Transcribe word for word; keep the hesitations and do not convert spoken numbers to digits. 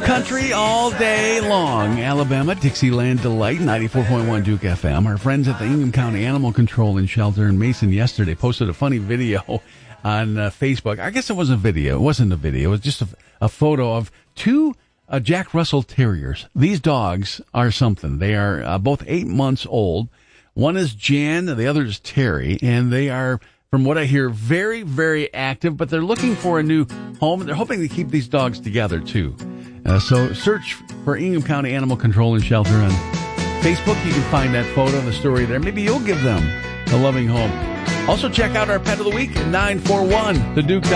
country all day long. Alabama, Dixieland Delight, ninety-four point one Duke F M. Our friends at the Ingham County Animal Control and Shelter in Mason yesterday posted a funny video on uh, Facebook. I guess it was a video. It wasn't a video. It was just a, a photo of two uh, Jack Russell Terriers. These dogs are something. They are uh, both eight months old. One is Jan, and the other is Terry, and they are, from what I hear, very, very active, but they're looking for a new home. They're hoping to keep these dogs together, too. Uh, so search for Ingham County Animal Control and Shelter on Facebook. You can find that photo and the story there. Maybe you'll give them a loving home. Also, check out our Pet of the Week at nine four one the duke dot com.